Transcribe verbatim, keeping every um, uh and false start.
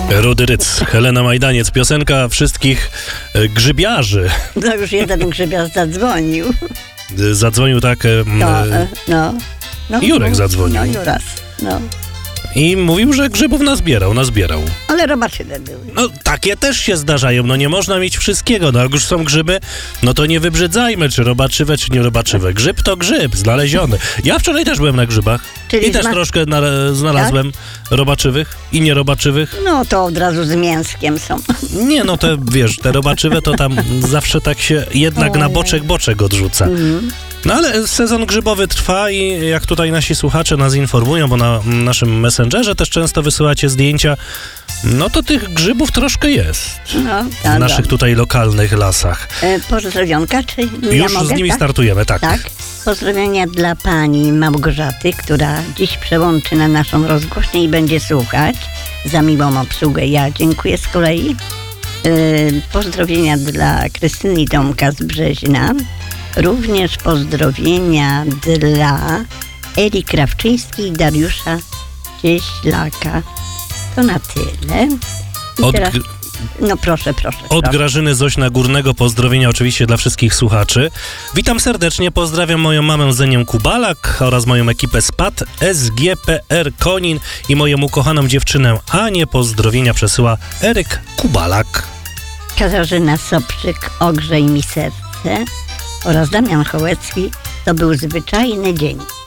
Rudy Ryc, Helena Majdaniec, piosenka wszystkich e, grzybiarzy. No już jeden grzybiarz zadzwonił. E, Zadzwonił tak... E, No, e, no. no Jurek no, zadzwonił. No, Juras, no. I mówił, że grzybów nazbierał, nazbierał. Ale robaczyne były. No takie też się zdarzają, no nie można mieć wszystkiego, no jak już są grzyby, no to nie wybrzydzajmy, czy robaczywe, czy nie robaczywe. Grzyb to grzyb, znaleziony. Ja wczoraj też byłem na grzybach. Czyli I też zna- troszkę na, znalazłem robaczywych i nierobaczywych. No to od razu z mięskiem są. Nie, no te, wiesz, te robaczywe to tam zawsze tak się jednak na boczek boczek odrzuca. Mhm. No ale sezon grzybowy trwa i jak tutaj nasi słuchacze nas informują, bo na naszym Messengerze też często wysyłacie zdjęcia, no to tych grzybów troszkę jest No, w tak, naszych dobrze. tutaj lokalnych lasach. E, Pozdrowionka, czy ja Już mogę, z nimi tak? startujemy, tak. Tak. Pozdrowienia dla pani Małgorzaty, która dziś przełączy na naszą rozgłośnię i będzie słuchać. Za miłą obsługę ja dziękuję z kolei. E, pozdrowienia dla Krystyny i Tomka z Brzeźna. Również pozdrowienia dla Eli Krawczyńskiej i Dariusza Cieślaka. To na tyle. I Od, teraz, no proszę, proszę. od proszę. Grażyny Zośna Górnego pozdrowienia oczywiście dla wszystkich słuchaczy. Witam serdecznie, pozdrawiam moją mamę Zenię Kubalak oraz moją ekipę S P A T, S G P R Konin i moją ukochaną dziewczynę Anię. Pozdrowienia przesyła Eryk Kubalak. Katarzyna Sobczyk, ogrzej mi serce, oraz Damian Chołecki. To był zwyczajny dzień.